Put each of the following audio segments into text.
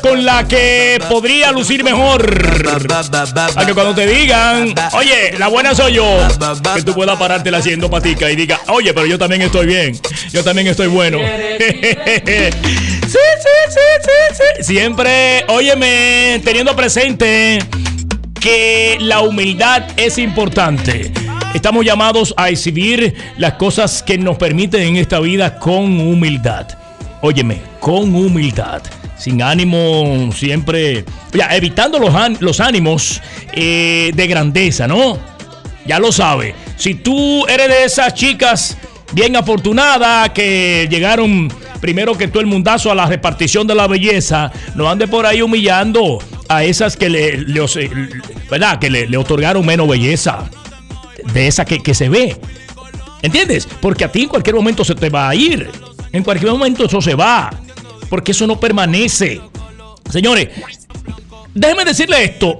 con la que podría lucir mejor. A que cuando te digan, oye, la buena soy yo, que tú puedas pararte haciendo patica y diga, oye, pero yo también estoy bien, yo también estoy bueno. Sí. Siempre, óyeme, teniendo presente que la humildad es importante. Estamos llamados a exhibir las cosas que nos permiten en esta vida con humildad. Óyeme, con humildad. Sin ánimo, siempre, ya, evitando los ánimos de grandeza, ¿no? Ya lo sabe. Si tú eres de esas chicas bien afortunadas que llegaron primero que todo el mundazo a la repartición de la belleza, no ande por ahí humillando a esas que ¿verdad? Que le otorgaron menos belleza de esa que se ve. ¿Entiendes? Porque a ti en cualquier momento se te va a ir. En cualquier momento eso se va. Porque eso no permanece. Señores, déjenme decirle esto.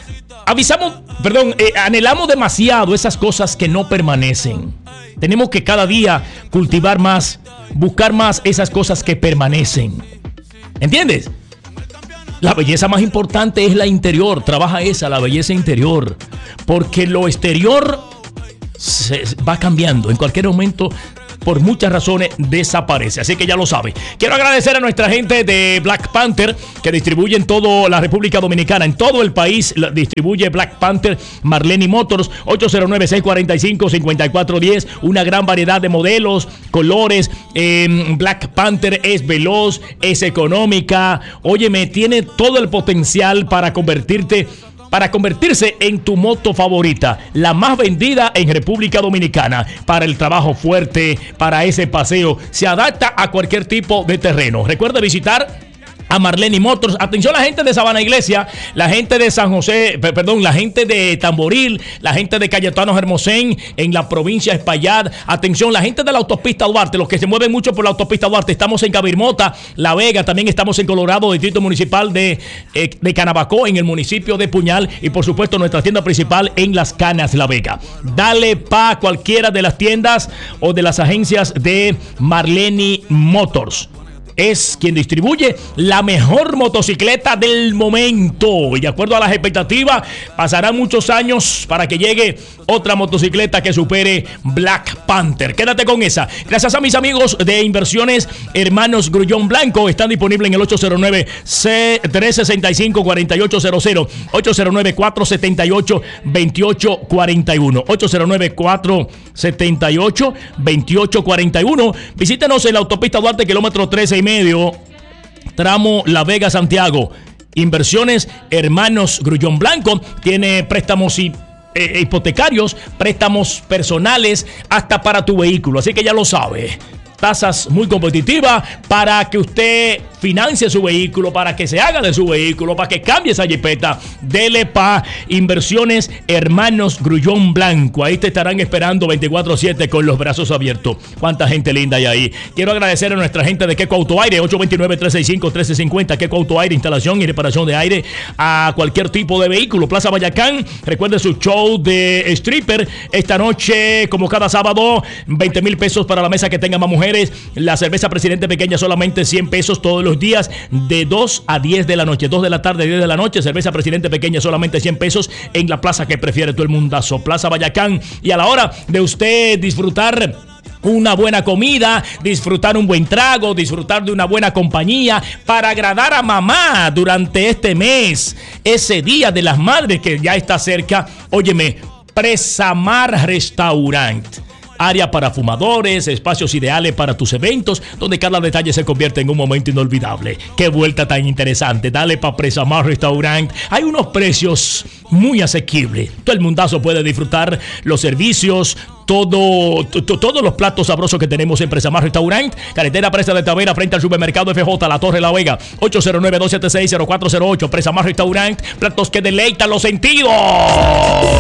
Anhelamos demasiado esas cosas que no permanecen. Tenemos que cada día cultivar más, buscar más esas cosas que permanecen. ¿Entiendes? La belleza más importante es la interior. Trabaja la belleza interior. Porque lo exterior se va cambiando. En cualquier momento, por muchas razones, desaparece. Así que ya lo sabe. Quiero agradecer a nuestra gente de Black Panther, que distribuye en toda la República Dominicana. En todo el país distribuye Black Panther, Marleni Motors, 809-645-5410. Una gran variedad de modelos, colores. Black Panther es veloz, es económica. Óyeme, tiene todo el potencial para convertirse en tu moto favorita, la más vendida en República Dominicana, para el trabajo fuerte, para ese paseo. Se adapta a cualquier tipo de terreno. Recuerda visitar a Marleni Motors. Atención, la gente de Sabana Iglesia, la gente de San José, la gente de Tamboril, la gente de Cayetano Hermosén en la provincia de Espaillat. Atención, la gente de la autopista Duarte, los que se mueven mucho por la autopista Duarte. Estamos en Cabirmota, La Vega, también estamos en Colorado, distrito municipal de Canabacó, en el municipio de Puñal, y por supuesto nuestra tienda principal en Las Canas, La Vega. Dale pa' cualquiera de las tiendas o de las agencias de Marleni Motors. Es quien distribuye la mejor motocicleta del momento. Y de acuerdo a las expectativas, pasarán muchos años para que llegue otra motocicleta que supere Black Panther. Quédate con esa. Gracias a mis amigos de Inversiones Hermanos Grullón Blanco. Están disponibles en el 809-365-4800. 809-478-2841. 809-478-2841. Visítenos en la autopista Duarte, kilómetro 13.5, tramo La Vega, Santiago. Inversiones Hermanos Grullón Blanco tiene préstamos hipotecarios, préstamos personales, hasta para tu vehículo. Así que ya lo sabe. Tasas muy competitivas para que usted financie su vehículo, para que se haga de su vehículo, para que cambie esa jipeta. Dele pa' Inversiones Hermanos Grullón Blanco. Ahí te estarán esperando 24/7 con los brazos abiertos. Cuánta gente linda hay ahí. Quiero agradecer a nuestra gente de Queco Autoaire, 829-365-1350. Queco Autoaire, instalación y reparación de aire a cualquier tipo de vehículo. Plaza Bayacán, recuerde su show de stripper esta noche, como cada sábado, 20,000 pesos para la mesa que tenga más mujeres. La cerveza Presidente Pequeña, solamente 100 pesos todos los días, de 2 a 10 de la noche, 2 de la tarde a 10 de la noche. Cerveza Presidente Pequeña, solamente 100 pesos en la plaza que prefiere todo el mundazo, Plaza Bayacán. Y a la hora de usted disfrutar una buena comida, disfrutar un buen trago, disfrutar de una buena compañía, para agradar a mamá durante este mes, ese Día de las Madres que ya está cerca, óyeme, Presamar Restaurant. Área para fumadores, espacios ideales para tus eventos, donde cada detalle se convierte en un momento inolvidable. ¡Qué vuelta tan interesante! Dale pa' Presamar Restaurant. Hay unos precios muy asequibles. Todo el mundazo puede disfrutar los servicios, todos los platos sabrosos que tenemos en Presamar Restaurant. Carretera Presa de Tavera, frente al supermercado FJ, La Torre La Vega. 809-276-0408. Presamar Restaurant. Platos que deleitan los sentidos.